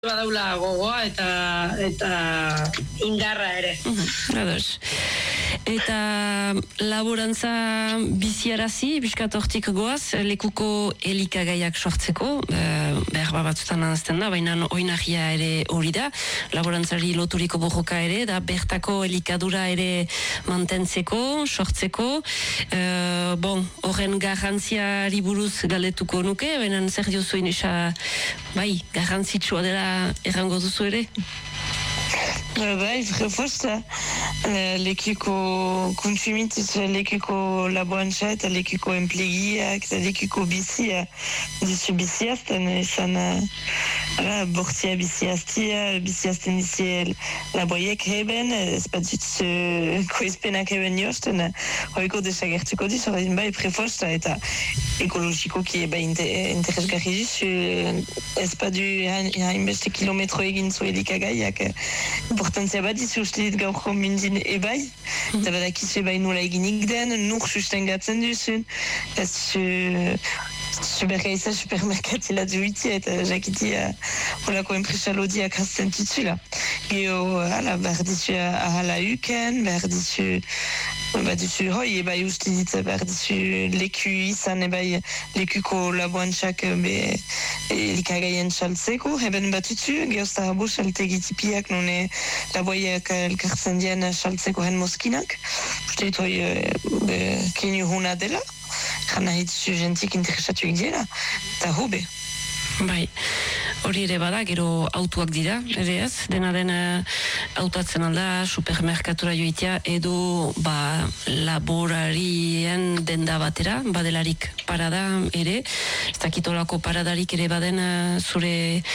badaula gogoa eta indarra ere. Ados. Eta laborantza biziarazi, biskat hortik goaz, lekuko elikagaiak sortzeko, behar batzutan anazten da, baina oinagia ere hori da, laborantzari loturiko borroka ere, da bertako elikadura ere mantentzeko, sortzeko, horren garrantziari buruz galdetuko nuke, baina zer diozu inesa, bai, garrantzitsua dela errango duzu ere? Bai, frefosta, lekuko kontsumituz, lekuko laborantza eta lekuko enplegiak, eta lekuko bizia, dizu biziazten, izan, bortzia biziazten dizi laboiek heben, ez bat dutz koizpenak heben jozten, hoiko desagertuko diz, horrein bai, frefosta, eta ekologikoki bai interesgarri dizu, ez bat du hainbeste kilometro egin zu elikagaiak, importantzia bat dizu uste dit gaurko mindin ebai, eta badakizu ebai nola eginik den, nur sustengatzen duzun, ez supergaiza supermerkatila duitia eta jakitia holako enpresalodiak hasten tutzula. Gero, behar dizu ahala uken, behar dizu hoi, ebai uste dit, behar dizu leku izan, ebai lekuko laboantzak elikagaien txaltzeko, heben batutzu, geozta habo txalte gitipiak nune laboiak elkartzen dien txaltzeko hen moskinak. Uste dit hoi kenu hona dela, jana hitzu jentik interesatuik dira, eta hobe. Bai, hori ere bada, gero autuak dira, ere ez, dena autatzen alda, supermerkatura joitea, edo laborarien denda batera, badelarik parada ere, ez dakitolako paradarik ere baden zure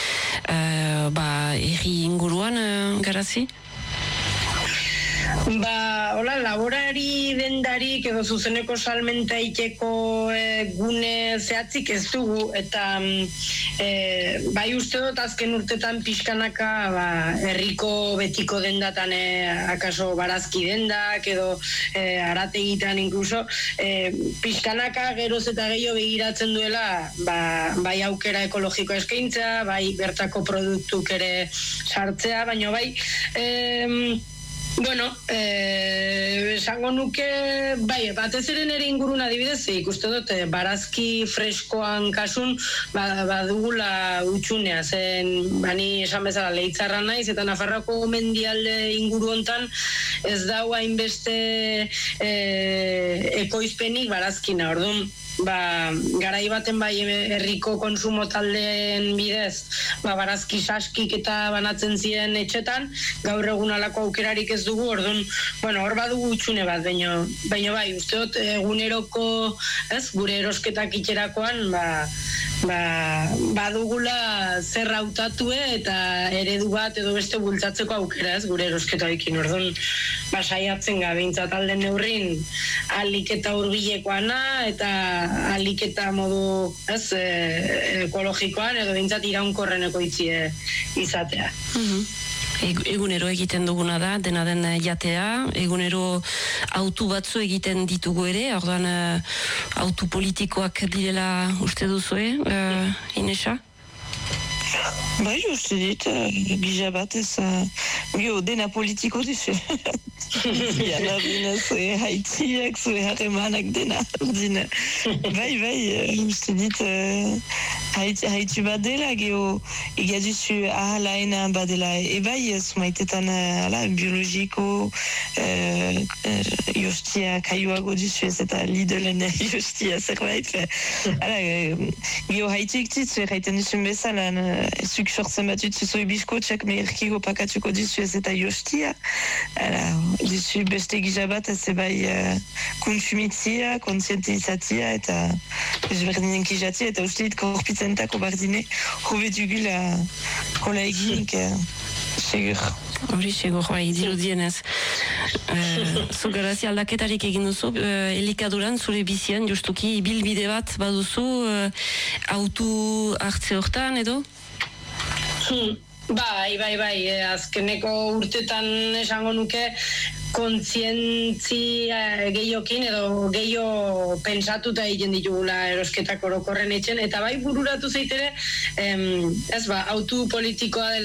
erri inguruan, Garazi? Hola, laborari dendarik edo zuzeneko salmenta iteko gune zehatzik ez dugu, eta bai uste dut azken urtetan pixkanaka herriko betiko dendatan akaso barazki dendak edo arategitan inkluso pixkanaka geroz eta gehiago begiratzen duela bai aukera ekologiko eskaintza, bai bertako produktuk ere sartzea, baina bai esango nuke, bai, batez ere nire ingurun adibidez, ikuste dut, barazki freskoan kasun, badugula utxunea, zen, bani esan bezala leitzarra naiz, eta Nafarroako mendialde inguru hontan ez dau hainbeste ekoizpenik barazkina, orduan, garai baten bai herriko konsumo taldeen bidez barazki saskik eta banatzen ziren etxetan, gaur egun alako aukerarik ez dugu, orduan, hor badugu utxune bat, baina bai, uste dut eguneroko, gure erosketak itxerakoan, badugula zer hautatue eta eredu bat edo beste bultzatzeko aukera, gure erosketa ekin, orduan, saiatzen gabeintzat alden neurrin alik eta hurbilekoana eta alik eta modu ekologikoan edo bintzat iraunkorreneko izatea. Egunero egiten duguna da, dena den jatea, egunero autu batzu egiten ditugu ere, orduan autu politikoak direla uste duzue, Inesa? Bai, uste dit, gisa bat ez, dena politiko duzu. Jana bina zue haitziak, zue harremanak dena. Bai, uste dit, haitzu bat dela, geho, egaduzu ahalaena badela, ebai, zumaitetan biologiko, jostia kaiuago duzu ez eta Lidlen jostia zerbait. Geho, haitzuik ditzu, haiten duzun bezala, zuk sortzen bat dutzu biskotxak meherkiko pakatuko duzu ez eta jostia. Duzu beste gisa bat ez ebai kontsumitzia, kontzientizatzia eta ezberdinen kizatzia eta uste dit korpitzentako bardine hobe dugula hola eginik segur. Hori segur, bai, dirudienez. Zu Garazi aldaketarik egin duzu, elikaduran zure bizian justuki bilbide bat baduzu autu hartze hortan edo? Bai, azkeneko urtetan esango nuke kontzientzia gehiokin edo gehio pensatuta egiten ditugula erosketak orokorren etxen, eta bai bururatu zeitere, autu politikoa dela